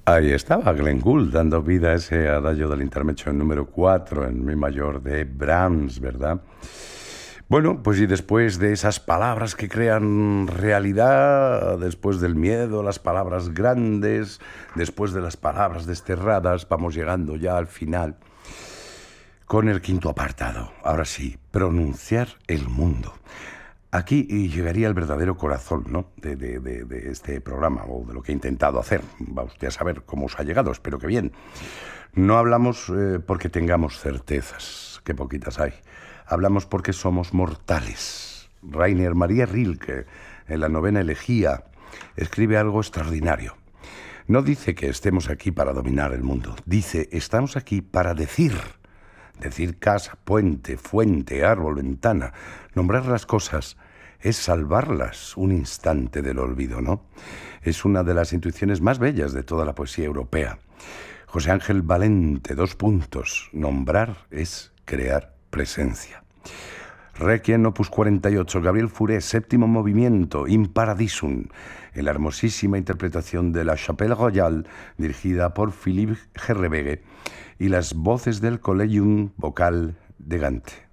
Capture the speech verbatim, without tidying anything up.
Ahí estaba Glenn Gould dando vida a ese adagio del intermezzo número cuatro en mi mayor de Brahms, ¿verdad? Bueno, pues y después de esas palabras que crean realidad, después del miedo, las palabras grandes, después de las palabras desterradas, vamos llegando ya al final con el quinto apartado. Ahora sí, pronunciar el mundo. Aquí llegaría el verdadero corazón, ¿no?, de, de, de, de este programa, o de lo que he intentado hacer. Va usted a saber cómo os ha llegado, espero que bien. No hablamos eh, porque tengamos certezas, que poquitas hay. Hablamos porque somos mortales. Rainer Maria Rilke, en la novena elegía, escribe algo extraordinario. No dice que estemos aquí para dominar el mundo. Dice, estamos aquí para decir. Decir casa, puente, fuente, árbol, ventana. Nombrar las cosas es salvarlas un instante del olvido, ¿no? Es una de las intuiciones más bellas de toda la poesía europea. José Ángel Valente, dos puntos. Nombrar es crear presencia. Requiem opus cuarenta y ocho, Gabriel Fauré, séptimo movimiento, In Paradisum, en la hermosísima interpretación de La Chapelle Royale, dirigida por Philippe Gerrebegue, y las voces del Collegium Vocal de Gante.